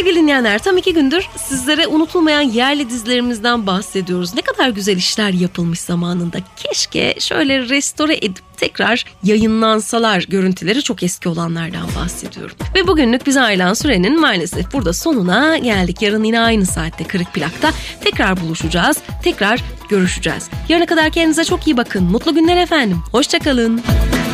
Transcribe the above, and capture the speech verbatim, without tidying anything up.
Sevgili dinleyenler, tam iki gündür sizlere unutulmayan yerli dizilerimizden bahsediyoruz. Ne kadar güzel işler yapılmış zamanında. Keşke şöyle restore edip tekrar yayınlansalar. Görüntüleri çok eski olanlardan bahsediyorum. Ve bugünlük biz ayrılan sürenin maalesef burada sonuna geldik. Yarın yine aynı saatte Kırık Plak'ta tekrar buluşacağız. Tekrar görüşeceğiz. Yarına kadar kendinize çok iyi bakın. Mutlu günler efendim. Hoşça kalın.